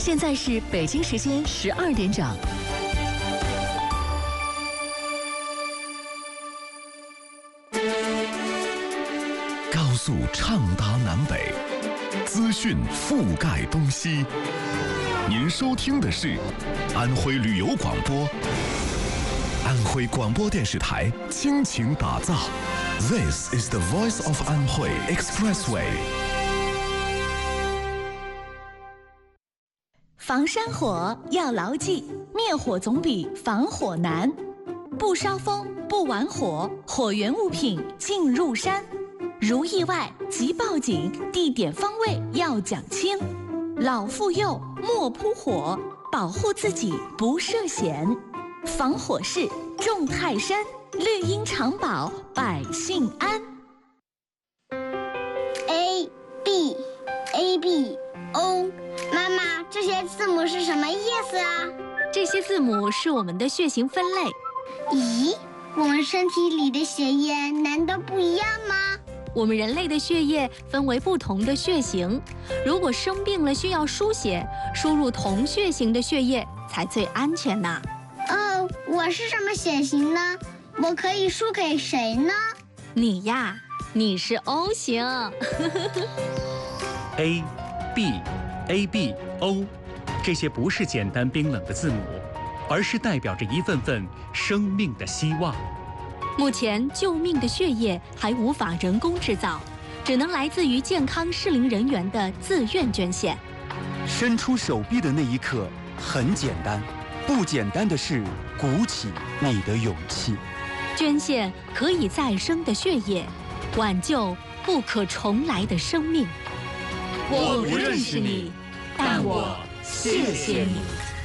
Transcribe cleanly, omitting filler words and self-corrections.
现在是北京时间12点整。 高速畅达南北，资讯覆盖东西。您收听的是安徽旅游广播，安徽广播电视台倾情打造。This is the voice of Anhui Expressway。 防山火要牢记，灭火总比防火难。不烧风，不玩火，火源物品进入山。如意外即报警，地点方位要讲清。老妇幼莫扑火，保护自己不涉险。防火势重泰山，绿荫长保百姓安。 A B A B O， 妈妈，这些字母是什么意思啊？ 这些字母是我们的血型分类。 咦，我们身体里的血液难道不一样吗？ 我们人类的血液分为不同的血型，如果生病了需要输血，输入同血型的血液才最安全呢。 哦，我是什么血型呢？我可以输给谁呢？ 你呀，你是 O 型。 A B A B O， 这些不是简单冰冷的字母，而是代表着一份份生命的希望。 目前救命的血液还无法人工制造，只能来自于健康适龄人员的自愿捐献。 伸出手臂的那一刻很简单，不简单的是鼓起你的勇气。 捐献可以再生的血液，挽救不可重来的生命。 我不认识你，但我谢谢你。